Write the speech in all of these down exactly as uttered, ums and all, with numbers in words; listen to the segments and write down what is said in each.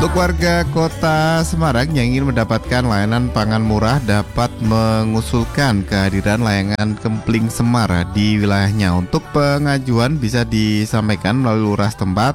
Untuk warga kota Semarang yang ingin mendapatkan layanan pangan murah dapat mengusulkan kehadiran layanan Kempling Semar di wilayahnya. Untuk pengajuan bisa disampaikan melalui lurah tempat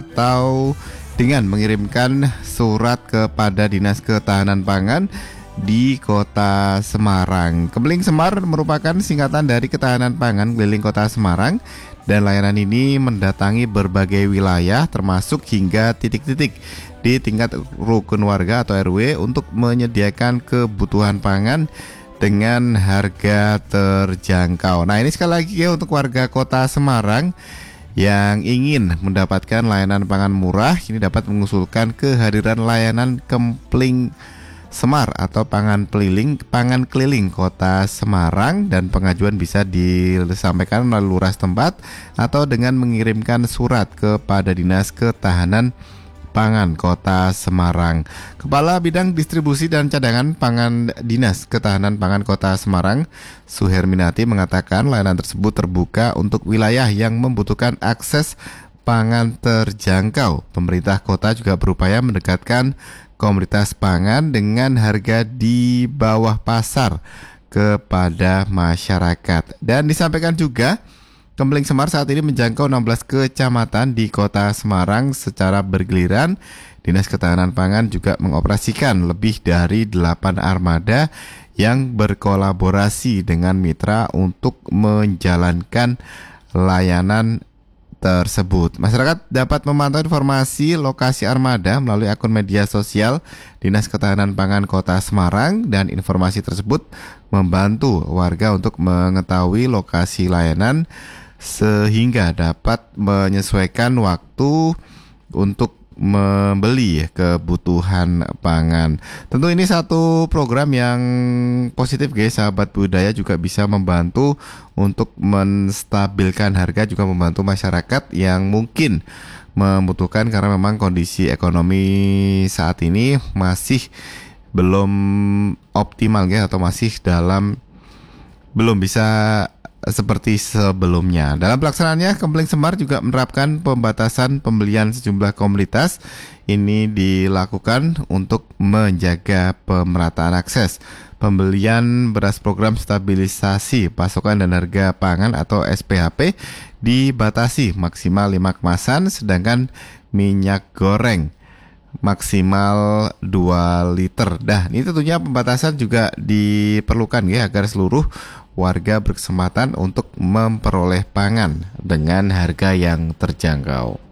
atau dengan mengirimkan surat kepada Dinas Ketahanan Pangan di Kota Semarang. Kempling Semar merupakan singkatan dari Ketahanan Pangan Keliling Kota Semarang, dan layanan ini mendatangi berbagai wilayah termasuk hingga titik-titik di tingkat rukun warga atau R W untuk menyediakan kebutuhan pangan dengan harga terjangkau. Nah, ini sekali lagi ya, untuk warga Kota Semarang yang ingin mendapatkan layanan pangan murah, ini dapat mengusulkan kehadiran layanan Kempling Semar atau pangan keliling pangan keliling Kota Semarang, dan pengajuan bisa disampaikan melalui lurah tempat atau dengan mengirimkan surat kepada Dinas Ketahanan Pangan Kota Semarang. Kepala Bidang Distribusi dan Cadangan Pangan Dinas Ketahanan Pangan Kota Semarang, Suherminati, mengatakan layanan tersebut terbuka untuk wilayah yang membutuhkan akses pangan terjangkau. Pemerintah kota juga berupaya mendekatkan komoditas pangan dengan harga di bawah pasar kepada masyarakat. Dan disampaikan juga, Kempling Semar saat ini menjangkau enam belas kecamatan di Kota Semarang secara bergiliran. Dinas Ketahanan Pangan juga mengoperasikan lebih dari delapan armada yang berkolaborasi dengan mitra untuk menjalankan layanan tersebut. Masyarakat dapat memantau informasi lokasi armada melalui akun media sosial Dinas Ketahanan Pangan Kota Semarang, dan informasi tersebut membantu warga untuk mengetahui lokasi layanan sehingga dapat menyesuaikan waktu untuk membeli kebutuhan pangan. Tentu ini satu program yang positif guys, sahabat budaya, juga bisa membantu untuk menstabilkan harga, juga membantu masyarakat yang mungkin membutuhkan karena memang kondisi ekonomi saat ini masih belum optimal ya, atau masih dalam belum bisa seperti sebelumnya. Dalam pelaksanaannya, Kempling Semar juga menerapkan pembatasan pembelian sejumlah komoditas. Ini dilakukan untuk menjaga pemerataan akses. Pembelian beras program stabilisasi pasokan dan harga pangan atau S P H P dibatasi maksimal lima kemasan, sedangkan minyak goreng maksimal dua liter. Dah, ini tentunya pembatasan juga diperlukan ya, agar seluruh warga berkesempatan untuk memperoleh pangan dengan harga yang terjangkau.